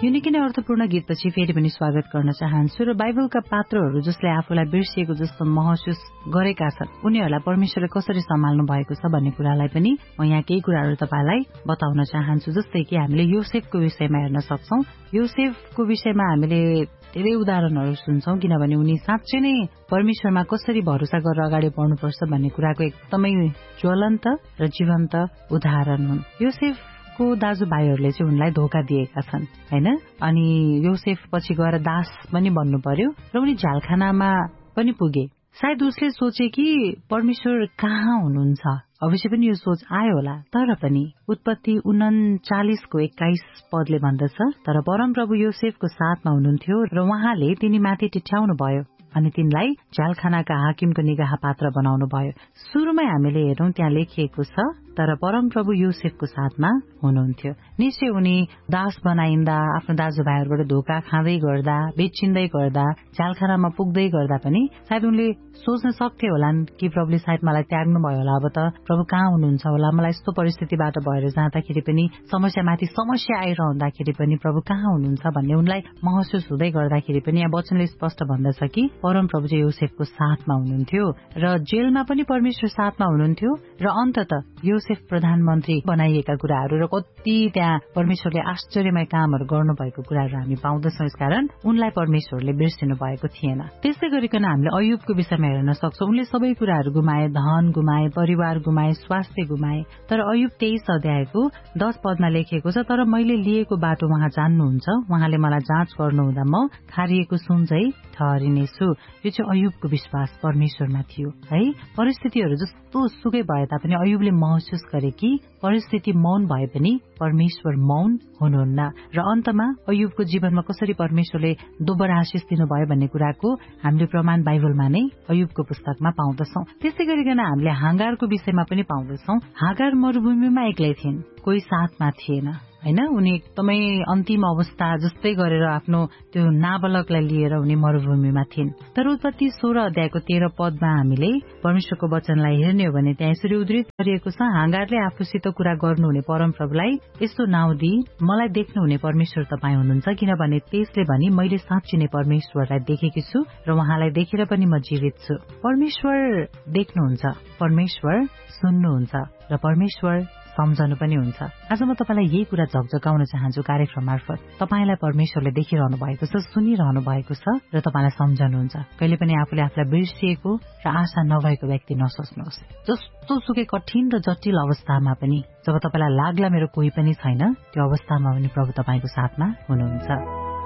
यो निकै नै अर्थपूर्ण गीतपछि फेरि पनि स्वागत गर्न चाहन्छु र बाइबलका पात्रहरू जसले आफूलाई बिर्सिएको जस्तो महसुस गरेका छन् उनीहरूलाई परमेश्वरले कसरी सम्हाल्नु भएको छ भन्ने कुरालाई पनि म यहाँ केही कुराहरू तपाईलाई बताउन चाहन्छु। जस्तै कि हामीले योसेफको विषयमा हेर्न सक्छौं। योसेफको विषयमा हामीले धेरै उदाहरणहरू सुन्छौं, किनभने उनी साँच्चै नै परमेश्वरमा कसरी भरोसा गरेर अगाडि बढ्नुपर्छ भन्ने कुराको एकदमै ज्वलन्त र जीवन्त उदाहरण हुन्। योसेफको दाजुभाइहरूले चाहिँ उनलाई धोका दिएका छन्, हैन? अनि योसेफ पछि गएर दास पनि बन्नु पर्यो र उनी झ्यालखानामा पनि पुगे। सायद उसले सोचे कि परमेश्वर कहाँ हुनुहुन्छ, अवश्य पनि यो सोच आयो होला। तर पनि उत्पत्ति 39 को 21 पदले भन्दछ, तर परमप्रभु योसेफको साथमा हुनुहुन्थ्यो र उहाँले तिनीमाथि टिठ्याउनु भयो अनि तिनलाई झ्यालखानाका हाकिमको निगाह पात्र बनाउनु भयो। सुरुमै हामीले हेरौं त्यहाँ लेखिएको छ, तर परमप्रभु योसेफको साथमा हुनुहुन्थ्यो। निश्चय उनी दास बनाइन्दा, आफ्नो दाजुभाइहरूबाट धोका खाँदै गर्दा, बेचिँदै गर्दा, झ्यालखानामा पुग्दै गर्दा पनि सायद उनले सोच्न सक्थे होलान् कि प्रभुले सायद मलाई त्याग्नु भयो होला, अब त प्रभु कहाँ हुनुहुन्छ होला, मलाई यस्तो परिस्थितिबाट भएर जाँदाखेरि पनि, समस्यामाथि समस्या आइरहँदाखेरि पनि प्रभु कहाँ हुनुहुन्छ भन्ने उनलाई महसुस हुँदै गर्दाखेरि पनि यहाँ वचनले स्पष्ट भन्दछ कि परमप्रभु चाहिँ योसेफको साथमा हुनुहुन्थ्यो र जेलमा पनि परमेश्वर साथमा हुनुहुन्थ्यो र अन्ततः योसेफ प्रधानमन्त्री बनाइएका कुराहरू र कति त्यहाँ परमेश्वरले आश्चर्यमय कामहरू गर्नुभएको कुराहरू हामी पाउँदछौं। यसकारण उनलाई परमेश्वरले बिर्सिनु भएको थिएन। त्यस्तै गरिकन हामीले अयुबको विषयमा हेर्न सक्छौं। उनले सबै कुराहरू गुमाए, धन गुमाए, परिवार गुमाए, स्वास्थ्य गुमाए। तर अयुब 23 अध्यायको 10 पदमा लेखिएको छ, तर मैले लिएको बाटो उहाँ जान्नुहुन्छ, उहाँले मलाई जाँच गर्नुहुँदा म खारिएको सुन झै ठहरिनेछु। यो चाहिँ अयुबको विश्वास परमेश्वरमा थियो है। परिस्थितिहरू जस्तो सुकै भए तापनि अयुबले महसुस गरे कि परिस्थिति मौन भए पनि परमेश्वर मौन हुनुहुन्न र अन्तमा अयुबको जीवनमा कसरी परमेश्वरले दोब्बर आशिष दिनुभयो भन्ने कुराको हामीले प्रमाण बाइबलमा नै अयुबको पुस्तकमा पाउँदछौं। त्यसै गरिकन हामीले हागारको विषयमा पनि पाउँदछौं। हागार मरुभूमिमा एक्लै थिइन्, कोही साथमा थिएन, हैन? उनी एकदमै अन्तिम अवस्था जस्तै गरेर आफ्नो त्यो नाबालकलाई लिएर उनी मरुभूमिमा थिइन्। तर उत्पत्ति 16 अध्यायको 13 पदमा हामीले परमेश्वरको वचनलाई हेर्ने हो भने त्यहाँ यसरी उद्धृत गरिएको छ, हागारले आफूसित कुरा गर्नुहुने परमप्रभुलाई यस्तो नाउँ दिई, मलाई देख्नुहुने परमेश्वर तपाईँ हुनुहुन्छ, किनभने त्यसले भनी मैले साँच्चै नै परमेश्वरलाई देखेकी छु र उहाँलाई देखेर पनि म जीवित छु। परमेश्वर देख्नुहुन्छ, परमेश्वर सुन्नुहुन्छ र परमेश्वर सम्झनु पनि हुन्छ। आज म तपाईलाई यही कुरा झकझकाउन चाहन्छु कार्यक्रम मार्फत। तपाईलाई परमेश्वरले देखिरहनु भएको छ, सुनिरहनु भएको छ र तपाईलाई सम्झनुहुन्छ। कहिले पनि आफूले आफूलाई बिर्सिएको र आशा नभएको व्यक्ति नसोच्नुहोस्। जस्तो सुकै कठिन र जटिल अवस्थामा पनि जब तपाईलाई लाग्ला मेरो कोही पनि छैन, त्यो अवस्थामा पनि प्रभु तपाईको साथमा हुनुहुन्छ।